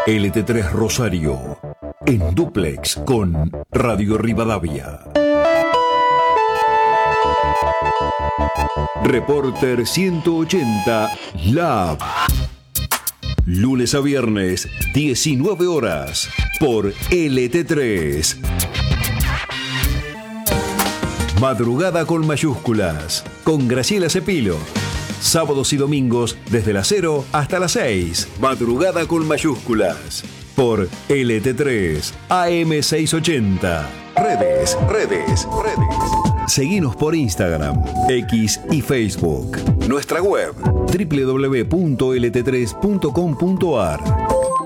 LT3 Rosario, en dúplex con Radio Rivadavia. Reporter 180 Lab. Lunes a viernes, 19 horas, por LT3. Madrugada con mayúsculas, con Graciela Cepilo. Sábados y domingos desde las 0 hasta las 6. Madrugada con mayúsculas. Por LT3 AM680. Redes. Seguinos por Instagram, X y Facebook. Nuestra web www.lt3.com.ar.